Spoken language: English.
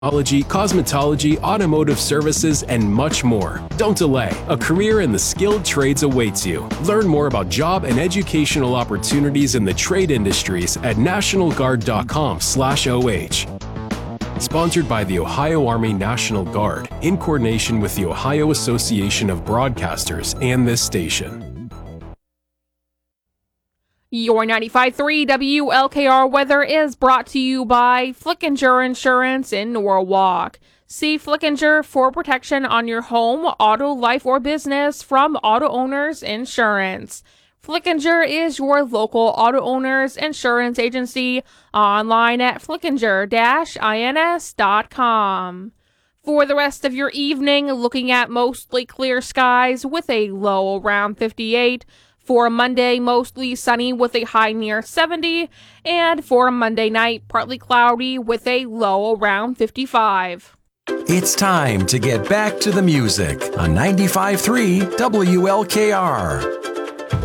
cosmetology, automotive services, and much more. Don't delay. A career in the skilled trades awaits you. Learn more about job and educational opportunities in the trade industries at nationalguard.com/OH. Sponsored by the Ohio Army National Guard in coordination with the Ohio Association of Broadcasters and this station. Your 95.3 WLKR weather is brought to you by Flickinger Insurance in Norwalk. See Flickinger for protection on your home, auto, life, or business from Auto Owners Insurance. Flickinger is your local auto owners insurance agency, online at flickinger-ins.com. For the rest of your evening, looking at mostly clear skies with a low around 58. For Monday, mostly sunny with a high near 70. And for Monday night, partly cloudy with a low around 55. It's time to get back to the music on 95.3 WLKR.